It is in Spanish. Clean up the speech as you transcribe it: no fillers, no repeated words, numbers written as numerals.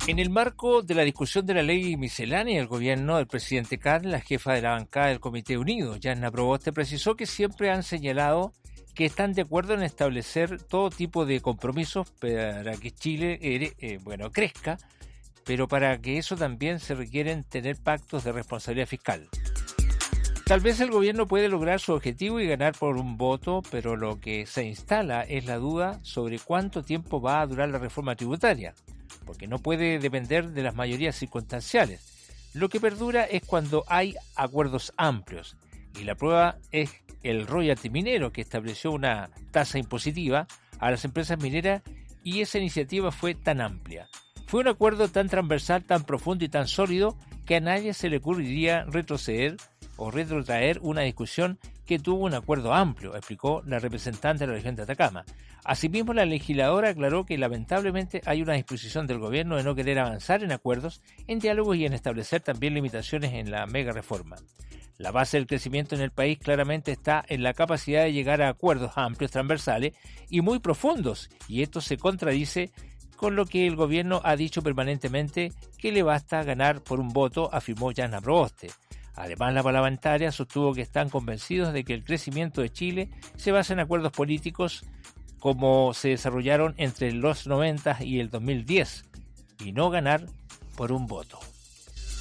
En el marco de la discusión de la ley miscelánea del gobierno del presidente Kast, la jefa de la bancada del Comité Unido, Yanna Proboste, precisó que siempre han señalado que están de acuerdo en establecer todo tipo de compromisos para que Chile crezca, pero para que eso también se requieren tener pactos de responsabilidad fiscal. Tal vez el gobierno puede lograr su objetivo y ganar por un voto, pero lo que se instala es la duda sobre cuánto tiempo va a durar la reforma tributaria, porque no puede depender de las mayorías circunstanciales. Lo que perdura es cuando hay acuerdos amplios, y la prueba es el royalty minero, que estableció una tasa impositiva a las empresas mineras, y esa iniciativa fue tan amplia. Fue un acuerdo tan transversal, tan profundo y tan sólido que a nadie se le ocurriría retroceder o retrotraer una discusión que tuvo un acuerdo amplio, explicó la representante de la región de Atacama. Asimismo, la legisladora aclaró que lamentablemente hay una disposición del gobierno de no querer avanzar en acuerdos, en diálogos y en establecer también limitaciones en la mega reforma. La base del crecimiento en el país claramente está en la capacidad de llegar a acuerdos amplios, transversales y muy profundos, y esto se contradice con lo que el gobierno ha dicho permanentemente, que le basta ganar por un voto, afirmó Yanna Proboste. Además, la parlamentaria sostuvo que están convencidos de que el crecimiento de Chile se basa en acuerdos políticos como se desarrollaron entre los 90 y el 2010, y no ganar por un voto.